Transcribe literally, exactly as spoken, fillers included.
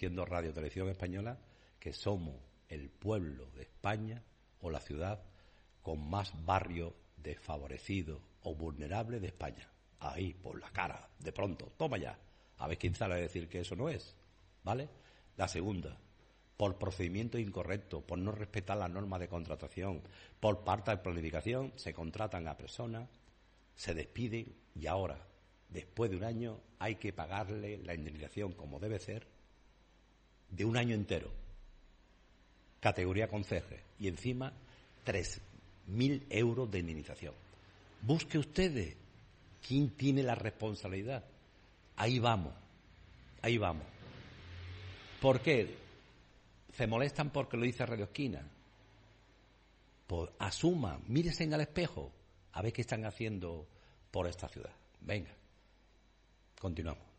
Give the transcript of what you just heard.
diciendo Radio Televisión Española que somos el pueblo de España o la ciudad con más barrios desfavorecidos o vulnerables de España. Ahí, por la cara, de pronto, toma ya. A ver quién sale a decir que eso no es, ¿vale? La segunda, por procedimiento incorrecto, por no respetar las normas de contratación, por falta de planificación, se contratan a personas, se despiden y ahora, después de un año, hay que pagarle la indemnización como debe ser de un año entero, categoría conserje, y encima tres mil euros de indemnización. Busque ustedes quién tiene la responsabilidad. Ahí vamos, ahí vamos. ¿Por qué? ¿Se molestan porque lo dice Radio Esquina? Pues asuman, mírense en el espejo, a ver qué están haciendo por esta ciudad. Venga, continuamos.